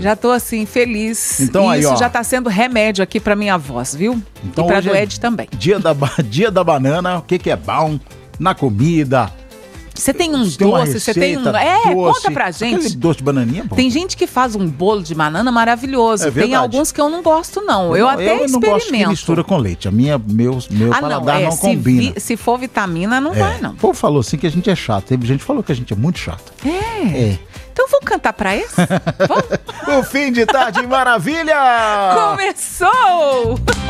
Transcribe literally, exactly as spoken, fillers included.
Já tô assim, feliz. Então, e aí, isso ó. já tá sendo remédio aqui pra minha voz, viu? Então, e pra hoje do é Ed também. Dia da, ba- dia da banana, o que que é bom na comida? Você tem um Tem uma doce, você tem um... receita, É, doce. conta pra gente. Aquele doce de bananinha, pô. Tem gente que faz um bolo de banana maravilhoso. É Tem verdade. alguns que eu não gosto, não. Eu, não- até eu não gosto que experimento. mistura com leite. A minha, meu, meu ah, não, paladar é, não se, combina. vi- se for vitamina, não É. vai, não. O povo falou assim que a gente é chato. Teve gente que falou que a gente é muito chato. É. É. Então vamos cantar pra esse? Vamos? O fim de tarde, maravilha! Começou!